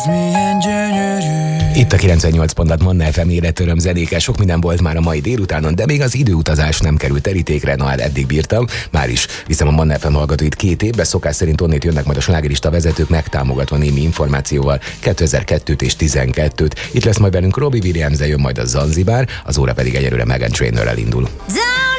Itt a 98 pontat Manna FM életöröm zenéke, sok minden volt már a mai délutánon, de még az időutazás nem került terítékre, na hát eddig bírtam. Már is viszem a Manna FM hallgatóit 2 évbe, szokás szerint onnét jönnek majd a slágerista vezetők, megtámogatva némi információval 2002-t és 12-t. Itt lesz majd velünk Robbie Williams, de jön majd a Zanzibar, az óra pedig egyelőre Meghan Trainorrel indul.